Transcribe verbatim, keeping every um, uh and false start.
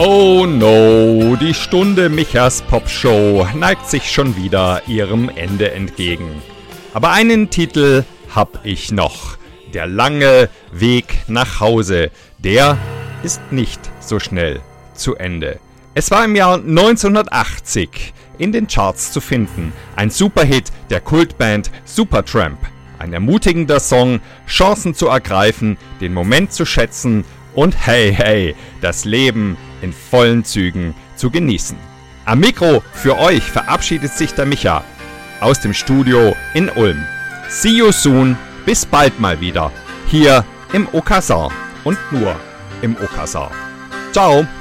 Oh no, die Stunde Michas Popshow neigt sich schon wieder ihrem Ende entgegen. Aber einen Titel hab ich noch. Der lange Weg nach Hause, der ist nicht so schnell zu Ende. Es war im Jahr neunzehnhundertachtzig in den Charts zu finden. Ein Superhit der Kultband Supertramp. Ein ermutigender Song, Chancen zu ergreifen, den Moment zu schätzen und hey, hey, das Leben in vollen Zügen zu genießen. Am Mikro für euch verabschiedet sich der Micha aus dem Studio in Ulm. See you soon, bis bald mal wieder, hier im Okazar und nur im Okazar. Ciao!